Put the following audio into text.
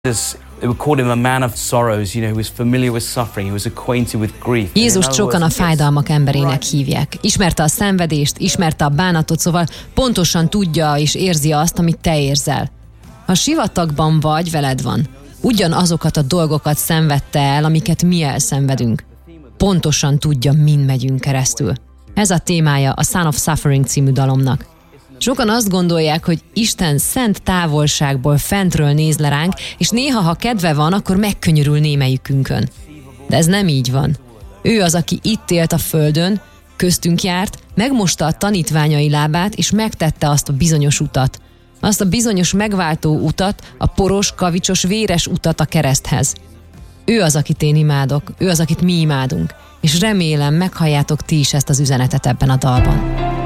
Jézust sokan a fájdalmak emberének hívják. Ismerte a szenvedést, ismerte a bánatot, szóval pontosan tudja és érzi azt, amit te érzel. Ha sivatagban vagy, veled van. Ugyanazokat a dolgokat szenvedte el, amiket mi elszenvedünk. Pontosan tudja, min megyünk keresztül. Ez a témája a Son of Suffering című dalomnak. Sokan azt gondolják, hogy Isten szent távolságból fentről néz le ránk, és néha, ha kedve van, akkor megkönyörül némelyikünkön. De ez nem így van. Ő az, aki itt élt a földön, köztünk járt, megmosta a tanítványai lábát, és megtette azt a bizonyos utat. Azt a bizonyos megváltó utat, a poros, kavicsos, véres utat a kereszthez. Ő az, akit én imádok, ő az, akit mi imádunk, és remélem meghalljátok ti is ezt az üzenetet ebben a dalban.